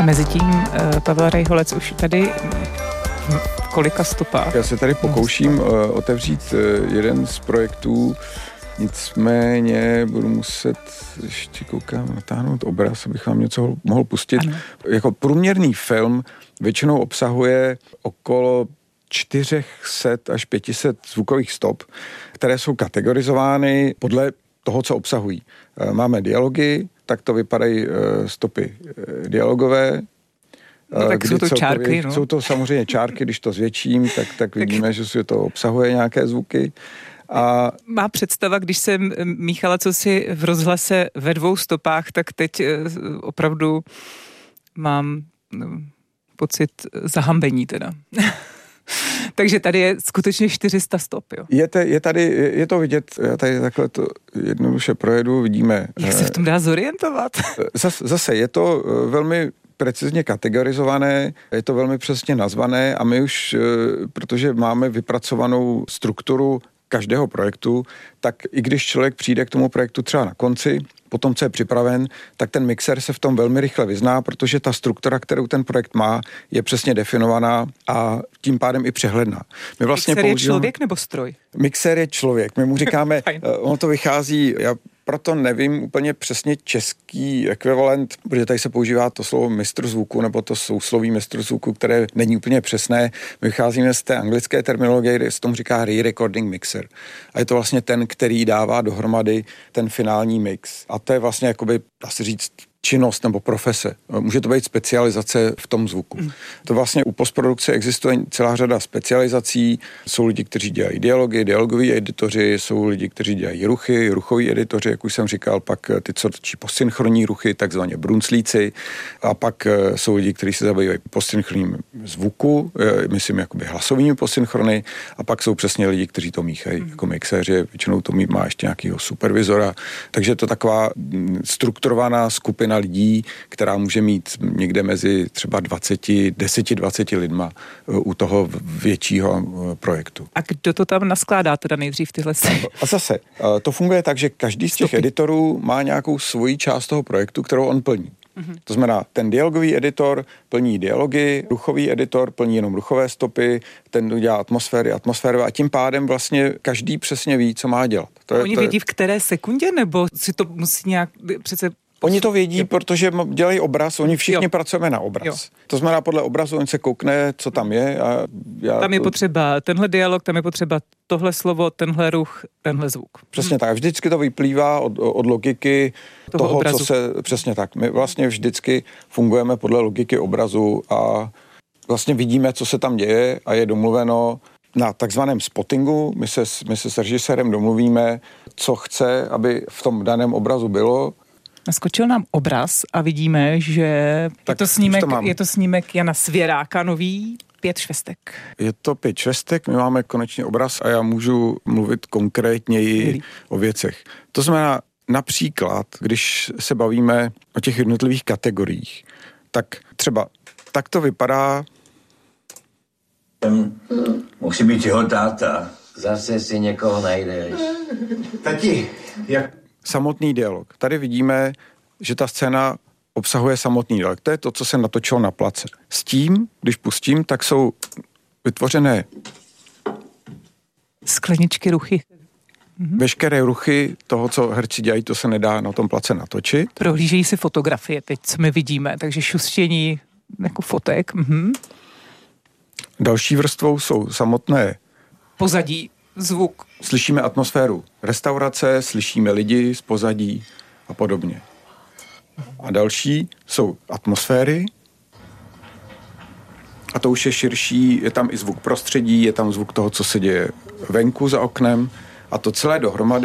Mezitím Pavel Rejholec už tady v kolika stopách. Já se tady pokouším otevřít jeden z projektů, nicméně budu muset ještě natáhnout obraz, abych vám něco mohl pustit. Ano. Jako průměrný film většinou obsahuje okolo 400 až 500 zvukových stop, které jsou kategorizovány podle toho, co obsahují. Máme dialogy, tak to vypadají stopy dialogové. No, tak jsou to čárky, no. Jsou to samozřejmě čárky, když to zvětším, tak vidíme, že se to obsahuje nějaké zvuky. A má představa, když jsem míchala cosi v rozhlase ve 2 stopách, tak teď opravdu mám pocit zahambení teda. Takže tady je skutečně 400 stop, jo. Je to vidět, já tady takhle to jednoduše projedu, vidíme. Jak se v tom dá zorientovat? Zase je to velmi precizně kategorizované, je to velmi přesně nazvané a my už, protože máme vypracovanou strukturu každého projektu, tak i když člověk přijde k tomu projektu třeba na konci, potom, co je připraven, tak ten mixer se v tom velmi rychle vyzná, protože ta struktura, kterou ten projekt má, je přesně definovaná a tím pádem i přehledná. Mixer je člověk nebo stroj? Mixer je člověk. My mu říkáme, ono to vychází, já proto nevím úplně přesně český ekvivalent, protože tady se používá to slovo mistr zvuku, nebo to sousloví mistr zvuku, které není úplně přesné. My vycházíme z té anglické terminologie, kde se tomu říká re-recording mixer. A je to vlastně ten, který dává dohromady ten finální mix. A to je vlastně jakoby, dá se říct, činnost nebo profese. Může to být specializace v tom zvuku. To vlastně u postprodukce existuje celá řada specializací. Jsou lidi, kteří dělají dialogy, dialogoví editoři, jsou lidi, kteří dělají ruchy, ruchoví editoři, jak už jsem říkal, pak ty, co točí postsynchronní ruchy, takzvaně brunclíci, a pak jsou lidi, kteří se zabývají postsynchronním zvuku, myslím jakoby hlasovými postsynchrony, a pak jsou přesně lidi, kteří to míchají jako mixéři, většinou to má ještě nějakého supervizora. Takže to je taková strukturovaná skupina lidí, která může mít někde mezi třeba 10-20 lidma u toho většího projektu. A kdo to tam naskládá teda nejdřív tyhle? A zase, to funguje tak, že každý z těch editorů má nějakou svoji část toho projektu, kterou on plní. To znamená, ten dialogový editor plní dialogy, ruchový editor plní jenom ruchové stopy, ten dělá atmosférové a tím pádem vlastně každý přesně ví, co má dělat. Oni vědí v které sekundě, nebo si to musí nějak přece... Oni to vědí, protože dělají obraz, oni všichni pracujeme na obraz. Jo. To znamená, podle obrazu on se koukne, co tam je. A tam je potřeba tenhle dialog, tam je potřeba tohle slovo, tenhle ruch, tenhle zvuk. Přesně tak. Vždycky to vyplývá od logiky toho obrazu. Co se... Přesně tak. My vlastně vždycky fungujeme podle logiky obrazu a vlastně vidíme, co se tam děje a je domluveno na takzvaném spottingu. My se s režisérem domluvíme, co chce, aby v tom daném obrazu bylo. Naskočil nám obraz a vidíme, že je to snímek Jana Svěráka nový, 5 švestek. Je to 5 švestek, my máme konečně obraz a já můžu mluvit konkrétněji o věcech. To znamená například, když se bavíme o těch jednotlivých kategoriích, tak třeba tak to vypadá. Musí být jeho táta. Zase si někoho najdeš. Tati, jak... Samotný dialog. Tady vidíme, že ta scéna obsahuje samotný dialog. To je to, co se natočilo na place. S tím, když pustím, tak jsou vytvořené skleničky, ruchy. Veškeré ruchy toho, co herci dělají, to se nedá na tom place natočit. Prohlížejí si fotografie teď, co my vidíme, takže šustění jako fotek. Další vrstvou jsou samotné pozadí, zvuk. Slyšíme atmosféru restaurace, slyšíme lidi z pozadí a podobně. A další jsou atmosféry. A to už je širší, je tam i zvuk prostředí, je tam zvuk toho, co se děje venku za oknem. A to celé dohromady